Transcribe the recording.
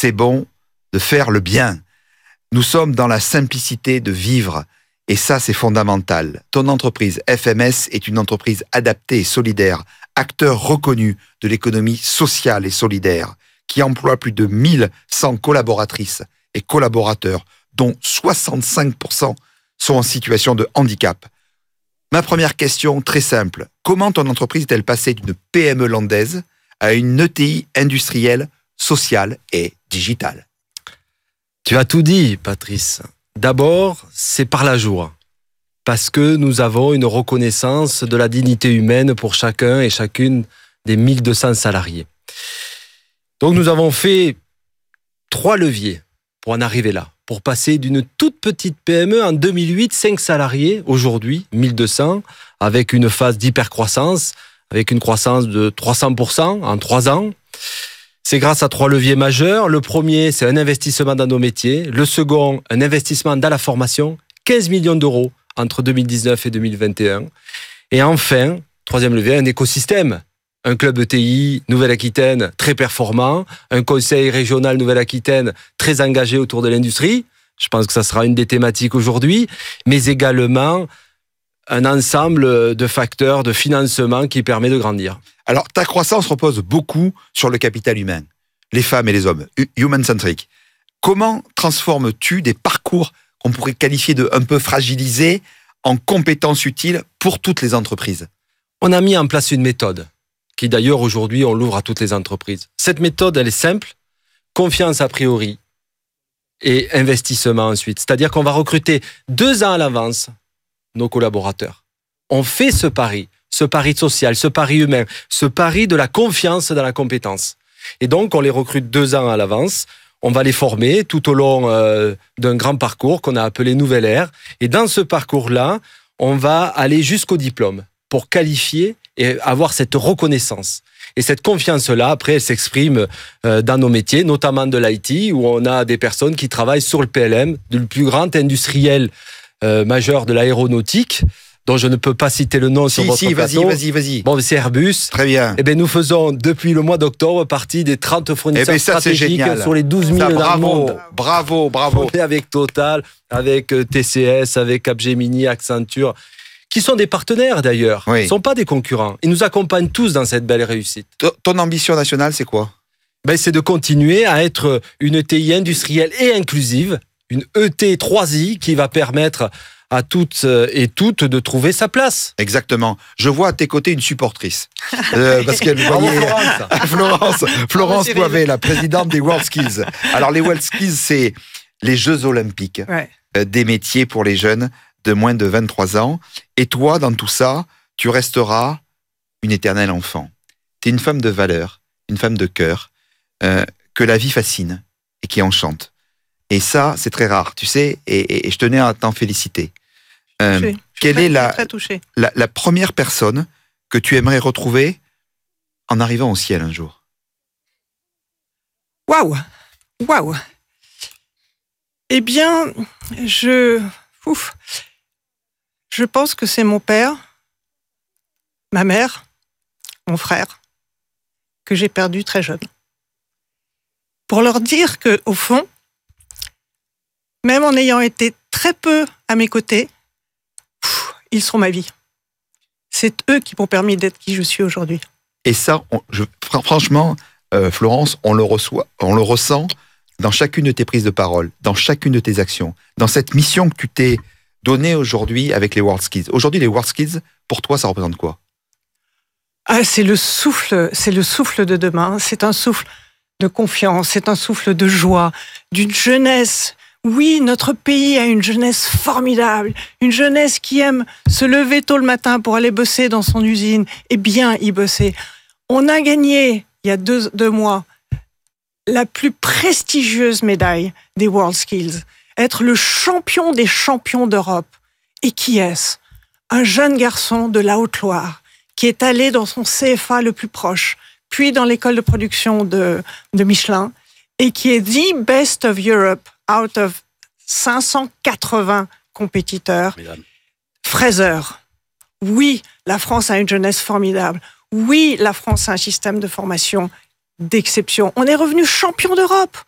c'est bon de faire le bien. Nous sommes dans la simplicité de vivre. Et ça, c'est fondamental. Ton entreprise, FMS, est une entreprise adaptée et solidaire, acteur reconnu de l'économie sociale et solidaire, qui emploie plus de 1100 collaboratrices et collaborateurs, dont 65% sont en situation de handicap. Ma première question, très simple. Comment ton entreprise est-elle passée d'une PME landaise à une ETI industrielle, sociale et digitale? Tu as tout dit, Patrice. D'abord, c'est par la joie. Parce que nous avons une reconnaissance de la dignité humaine pour chacun et chacune des 1200 salariés. Donc nous avons fait 3 leviers pour en arriver là. Pour passer d'une toute petite PME en 2008, 5 salariés, aujourd'hui 1200, avec une phase d'hypercroissance, avec une croissance de 300% en 3 ans. C'est grâce à 3 leviers majeurs. Le premier, c'est un investissement dans nos métiers. Le second, un investissement dans la formation, 15 millions d'euros entre 2019 et 2021. Et enfin, 3e levier, un écosystème. Un club ETI Nouvelle-Aquitaine très performant, un conseil régional Nouvelle-Aquitaine très engagé autour de l'industrie. Je pense que ça sera une des thématiques aujourd'hui, mais également un ensemble de facteurs de financement qui permet de grandir. Alors, ta croissance repose beaucoup sur le capital humain, les femmes et les hommes, human-centric. Comment transformes-tu des parcours qu'on pourrait qualifier de un peu fragilisés en compétences utiles pour toutes les entreprises? On a mis en place une méthode qui d'ailleurs aujourd'hui on l'ouvre à toutes les entreprises. Cette méthode, elle est simple, confiance a priori et investissement ensuite. C'est-à-dire qu'on va recruter 2 ans à l'avance nos collaborateurs. On fait ce pari social, ce pari humain, ce pari de la confiance dans la compétence. Et donc, on les recrute 2 ans à l'avance. On va les former tout au long d'un grand parcours qu'on a appelé Nouvelle Ère. Et dans ce parcours-là, on va aller jusqu'au diplôme pour qualifier et avoir cette reconnaissance. Et cette confiance-là, après, elle s'exprime dans nos métiers, notamment de l'IT, où on a des personnes qui travaillent sur le PLM, le plus grand industriel majeur de l'aéronautique, dont je ne peux pas citer le nom sur votre plateau. Vas-y. Bon, c'est Airbus. Très bien. Eh bien, nous faisons, depuis le mois d'octobre, partie des 30 fournisseurs stratégiques sur les 12 000 dans le monde. Bravo. On est avec Total, avec TCS, avec Capgemini, Accenture, qui sont des partenaires d'ailleurs. Oui. Ils ne sont pas des concurrents. Ils nous accompagnent tous dans cette belle réussite. Ton ambition nationale, c'est quoi? C'est de continuer à être une ETI industrielle et inclusive, une ET 3I qui va permettre à toutes et toutes de trouver sa place. Exactement. Je vois à tes côtés une supportrice. Parce qu'elle Florence Poivet, la présidente des WorldSkills. Alors, les WorldSkills, c'est les Jeux Olympiques des métiers pour les jeunes de moins de 23 ans. Et toi, dans tout ça, tu resteras une éternelle enfant. Tu es une femme de valeur, une femme de cœur, que la vie fascine et qui enchante. Et ça, c'est très rare, tu sais, et je tenais à t'en féliciter. Quelle est la première personne que tu aimerais retrouver en arrivant au ciel un jour? Waouh. Eh bien, je pense que c'est mon père, ma mère, mon frère, que j'ai perdu très jeune. Pour leur dire qu'au fond, même en ayant été très peu à mes côtés, ils sont ma vie. C'est eux qui m'ont permis d'être qui je suis aujourd'hui. Et ça, franchement, Florence, on le ressent dans chacune de tes prises de parole, dans chacune de tes actions, dans cette mission que tu t'es donnée aujourd'hui avec les WorldSkills. Aujourd'hui, les WorldSkills, pour toi, ça représente quoi? C'est le souffle de demain. C'est un souffle de confiance, c'est un souffle de joie, d'une jeunesse. Oui, notre pays a une jeunesse formidable, une jeunesse qui aime se lever tôt le matin pour aller bosser dans son usine et bien y bosser. On a gagné, il y a deux mois, la plus prestigieuse médaille des WorldSkills, être le champion des champions d'Europe. Et qui est-ce? Un jeune garçon de la Haute-Loire qui est allé dans son CFA le plus proche, puis dans l'école de production de Michelin, et qui est the best of Europe out of 580 compétiteurs. Mesdames. Fraser. Oui, la France a une jeunesse formidable. Oui, la France a un système de formation d'exception. On est revenu champion d'Europe.